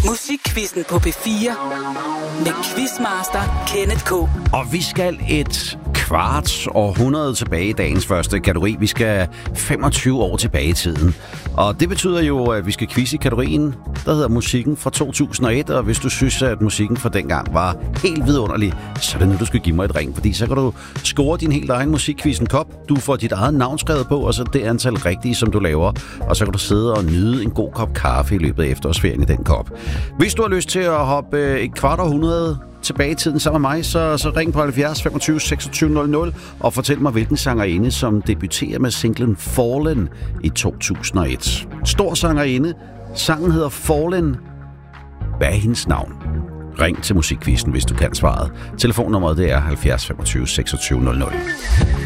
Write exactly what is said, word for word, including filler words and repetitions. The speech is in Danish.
Musikquizzen på P fire med Quizmaster Kenneth K. Og vi skal et kvart århundrede tilbage i dagens første kategori. Vi skal femogtyve år tilbage i tiden. Og det betyder jo, at vi skal quizze i kategorien, der hedder musikken fra to tusind og et. Og hvis du synes, at musikken fra dengang var helt vidunderlig, så er det nu, du skal give mig et ring. Fordi så kan du score din helt egen musikquiz en kop. Du får dit eget navn skrevet på, og så det antal rigtige, som du laver. Og så kan du sidde og nyde en god kop kaffe i løbet af efterårsferien i den kop. Hvis du har lyst til at hoppe et kvart århundrede tilbage i tiden sammen med mig, så, så ring på halvfjerds femogtyve seksogtyve nul nul og fortæl mig, hvilken sangerinde, som debuterer med singlen Fallen i to tusind og et. Stor sangerinde. Sangen hedder Fallen. Hvad er hendes navn? Ring til musikquizzen, hvis du kan svaret. Telefonnummeret det er halvfjerds femogtyve seksogtyve nul nul.